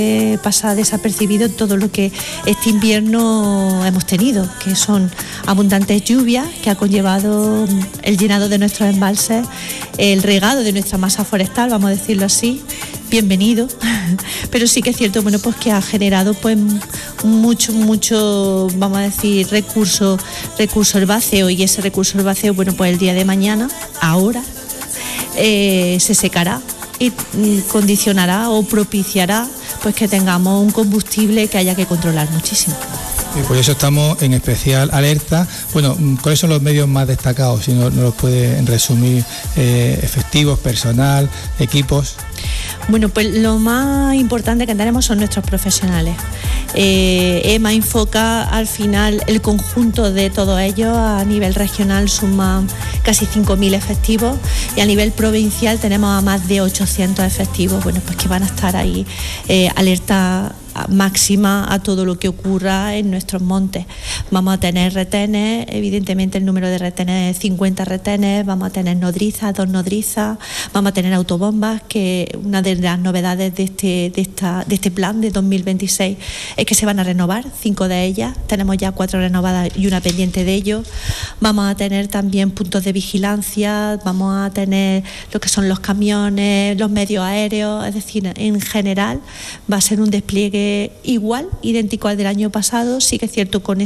pasa desapercibido todo lo que este invierno hemos tenido, que son abundantes lluvias que ha conllevado el llenado de nuestros embalses, el regado de nuestra masa forestal, vamos a decirlo así, bienvenido, pero sí que es cierto, bueno, pues que ha generado pues mucho, vamos a decir, recurso herbáceo, y ese recurso herbáceo, bueno, pues el día de mañana, ahora, se secará y condicionará o propiciará pues que tengamos un combustible que haya que controlar muchísimo. Y por eso estamos en especial alerta. Bueno, ¿cuáles son los medios más destacados? Si nos los puede resumir, efectivos, personal, equipos. Bueno, pues lo más importante que tenemos son nuestros profesionales. EMA enfoca al final el conjunto de todos ellos. A nivel regional suman casi 5.000 efectivos y a nivel provincial tenemos a más de 800 efectivos, bueno, pues que van a estar ahí alerta máxima a todo lo que ocurra en nuestros montes. Vamos a tener retenes, evidentemente el número de retenes es 50 retenes, vamos a tener nodrizas, 2 nodrizas, vamos a tener autobombas, que una de las novedades de este plan de 2026 es que se van a renovar 5 de ellas, tenemos ya 4 renovadas y una pendiente de ellos. Vamos a tener también puntos de vigilancia, vamos a tener lo que son los camiones, los medios aéreos, es decir, en general va a ser un despliegue igual, idéntico al del año pasado. Sí que es cierto con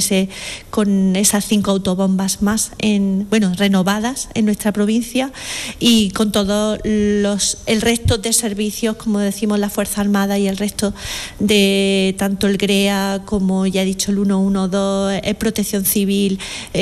esas 5 autobombas más renovadas en nuestra provincia, y con todo el resto de servicios, como decimos, la Fuerza Armada y el resto de tanto el GREA como ya he dicho el 112, Protección Civil,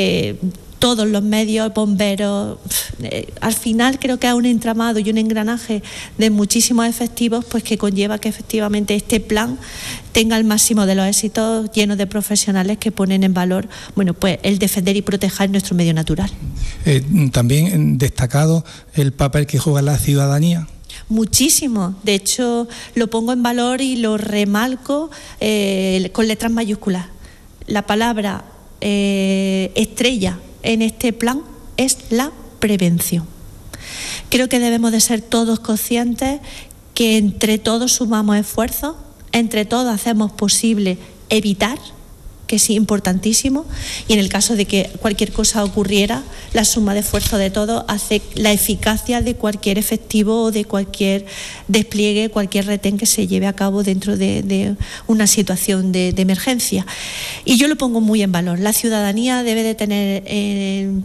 todos los medios, bomberos. Al final creo que hay un entramado y un engranaje de muchísimos efectivos, pues que conlleva que efectivamente este plan tenga el máximo de los éxitos, lleno de profesionales que ponen en valor, bueno, pues el defender y proteger nuestro medio natural. También destacado el papel que juega la ciudadanía. Muchísimo, de hecho lo pongo en valor y lo remarco con letras mayúsculas. La palabra estrella en este plan es la prevención. Creo que debemos de ser todos conscientes que entre todos sumamos esfuerzos, entre todos hacemos posible evitar, que es importantísimo, y en el caso de que cualquier cosa ocurriera, la suma de esfuerzo de todos hace la eficacia de cualquier efectivo o de cualquier despliegue, cualquier retén que se lleve a cabo dentro de una situación de emergencia. Y yo lo pongo muy en valor. La ciudadanía debe de tener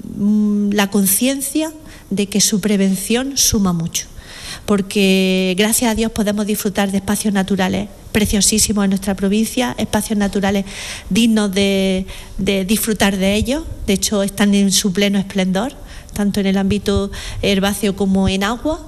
la conciencia de que su prevención suma mucho, porque gracias a Dios podemos disfrutar de espacios naturales preciosísimos en nuestra provincia, espacios naturales dignos de disfrutar de ellos. De hecho, están en su pleno esplendor, tanto en el ámbito herbáceo como en agua,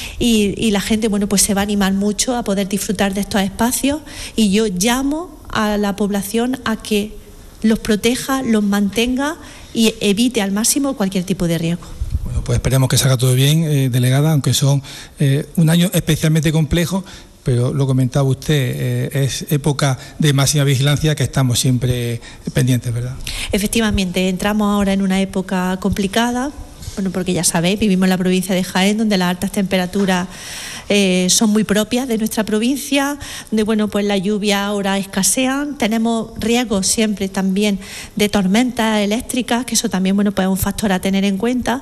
y la gente, bueno, pues se va a animar mucho a poder disfrutar de estos espacios, y yo llamo a la población a que los proteja, los mantenga y evite al máximo cualquier tipo de riesgo. Bueno, pues esperemos que salga todo bien, delegada, aunque son un año especialmente complejo, pero lo comentaba usted, es época de máxima vigilancia que estamos siempre pendientes, ¿verdad? Efectivamente, entramos ahora en una época complicada, bueno, porque ya sabéis, vivimos en la provincia de Jaén, donde las altas temperaturas son muy propias de nuestra provincia, donde, bueno, pues las lluvias ahora escasean, tenemos riesgos siempre también de tormentas eléctricas, que eso también, bueno, pues es un factor a tener en cuenta,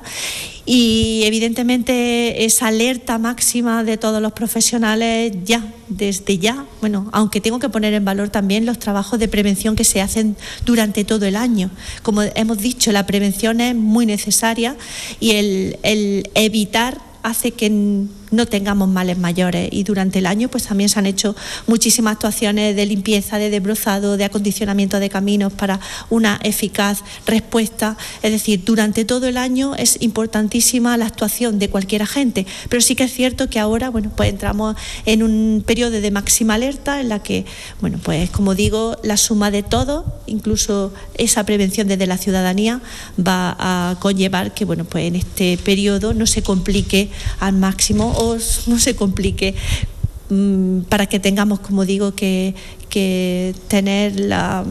y evidentemente esa alerta máxima de todos los profesionales desde ya, bueno, aunque tengo que poner en valor también los trabajos de prevención que se hacen durante todo el año. Como hemos dicho, la prevención es muy necesaria, y el evitar hace que no tengamos males mayores, y durante el año pues también se han hecho muchísimas actuaciones de limpieza, de desbrozado, de acondicionamiento de caminos para una eficaz respuesta. Es decir, durante todo el año es importantísima la actuación de cualquier agente, pero sí que es cierto que ahora, bueno, pues entramos en un periodo de máxima alerta en la que, bueno, pues como digo, la suma de todo, incluso esa prevención desde la ciudadanía, va a conllevar que, bueno, pues en este periodo no se complique al máximo o no se complique, para que tengamos, como digo, que tener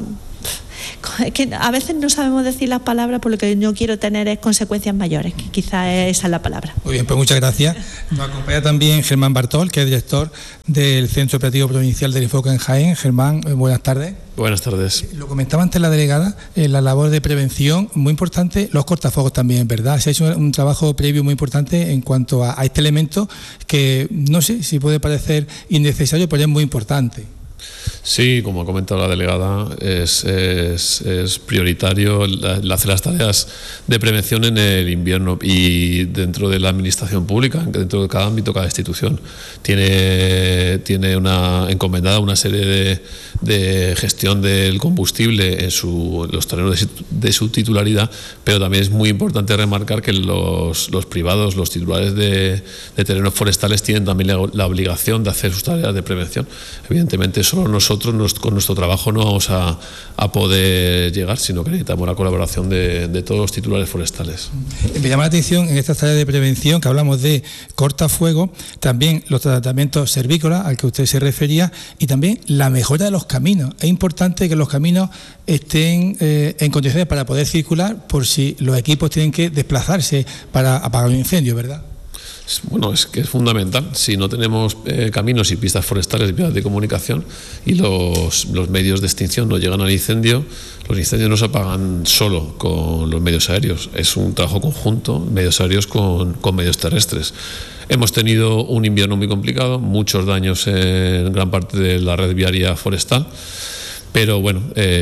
que a veces no sabemos decir las palabras, por lo que no quiero tener es consecuencias mayores, que quizás esa es la palabra. Muy bien, pues muchas gracias. Nos acompaña también Germán Bartol, que es director del Centro Operativo Provincial del Infoca en Jaén. Germán, buenas tardes. Buenas tardes. Lo comentaba antes la delegada, la labor de prevención, muy importante, los cortafuegos también, ¿verdad? Se ha hecho un trabajo previo muy importante en cuanto a este elemento que no sé si puede parecer innecesario, pero es muy importante. Sí, como ha comentado la delegada, es prioritario hacer las tareas de prevención en el invierno, y dentro de la administración pública, dentro de cada ámbito, cada institución tiene encomendada una serie de gestión del combustible en los terrenos de su titularidad, pero también es muy importante remarcar que los privados, los titulares de terrenos forestales, tienen también la obligación de hacer sus tareas de prevención. Evidentemente, solo nosotros con nuestro trabajo no vamos a poder llegar, sino que necesitamos la colaboración de todos los titulares forestales. Me llama la atención en estas tareas de prevención que hablamos de cortafuego, también los tratamientos cervícolas al que usted se refería, y también la mejora de los caminos. Es importante que los caminos estén en condiciones para poder circular, por si los equipos tienen que desplazarse para apagar un incendio, ¿verdad? Bueno, es que es fundamental. Si no tenemos caminos y pistas forestales y vías de comunicación, y los medios de extinción no llegan al incendio, los incendios no se apagan solo con los medios aéreos. Es un trabajo conjunto, medios aéreos con medios terrestres. Hemos tenido un invierno muy complicado, muchos daños en gran parte de la red viaria forestal. Pero bueno,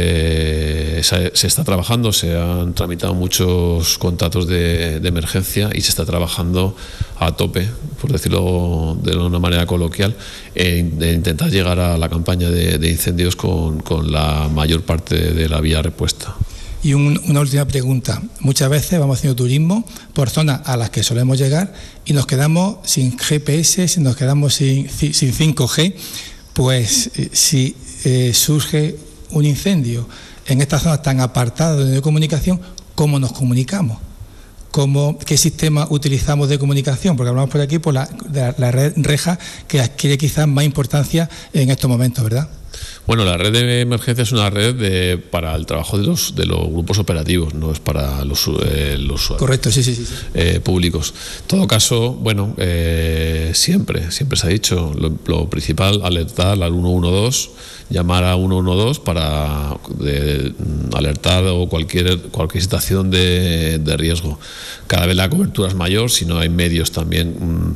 se está trabajando, se han tramitado muchos contratos de emergencia y se está trabajando a tope, por decirlo de una manera coloquial, de intentar llegar a la campaña de incendios con la mayor parte de la vía repuesta. Y una última pregunta. Muchas veces vamos haciendo turismo por zonas a las que solemos llegar y nos quedamos sin GPS, nos quedamos sin 5G, pues si surge un incendio en estas zonas tan apartadas de comunicación, ¿cómo nos comunicamos? ¿Qué sistema utilizamos de comunicación? Porque hablamos por aquí por la red Reja, que adquiere quizás más importancia en estos momentos, ¿verdad? Bueno, la red de emergencia es una red para el trabajo de los grupos operativos, no es para los usuarios. Correcto, sí. Públicos. En todo caso, bueno, siempre se ha dicho, lo principal, alertar al 112, llamar a 112 para alertar o cualquier situación de riesgo. Cada vez la cobertura es mayor, si no hay medios también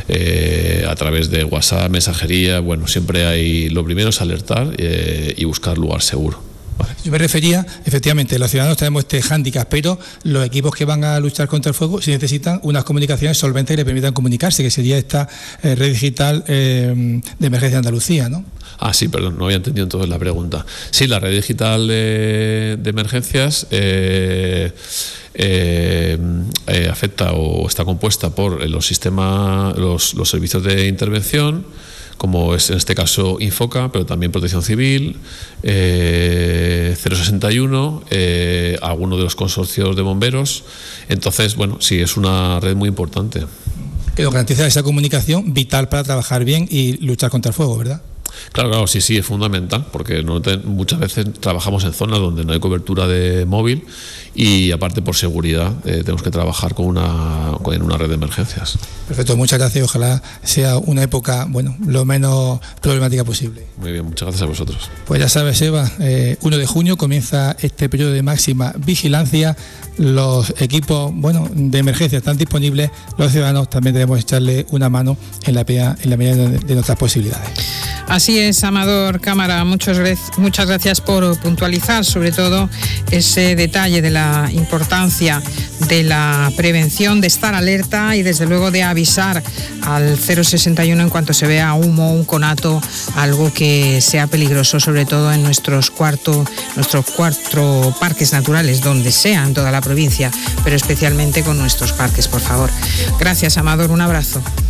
a través de WhatsApp, mensajería, bueno, siempre hay, lo primero es alertar y buscar lugar seguro. Vale. Yo me refería, efectivamente, los ciudadanos tenemos este hándicap, pero los equipos que van a luchar contra el fuego sí necesitan unas comunicaciones solventes que le permitan comunicarse, que sería esta red digital de emergencia de Andalucía, ¿no? Ah, sí, perdón, no había entendido entonces la pregunta. Sí, la red digital de emergencias afecta o está compuesta por los servicios de intervención, como es en este caso Infoca, pero también Protección Civil, 061, algunos de los consorcios de bomberos. Entonces, bueno, sí, es una red muy importante. Que nos garantiza esa comunicación vital para trabajar bien y luchar contra el fuego, ¿verdad? Claro, sí, es fundamental, porque muchas veces trabajamos en zonas donde no hay cobertura de móvil y aparte por seguridad tenemos que trabajar en una red de emergencias. Perfecto, muchas gracias. Ojalá sea una época, bueno, lo menos problemática posible. Muy bien, muchas gracias a vosotros. Pues ya sabes, Eva, 1 de junio comienza este periodo de máxima vigilancia. Los equipos, de emergencia están disponibles. Los ciudadanos también debemos echarle una mano en la medida de nuestras posibilidades. Así es, Amador Cámara, muchas gracias por puntualizar sobre todo ese detalle de la importancia de la prevención, de estar alerta y desde luego de avisar al 061 en cuanto se vea humo, un conato, algo que sea peligroso, sobre todo en nuestros cuatro parques naturales, donde sea, en toda la provincia, pero especialmente con nuestros parques, por favor. Gracias, Amador, un abrazo.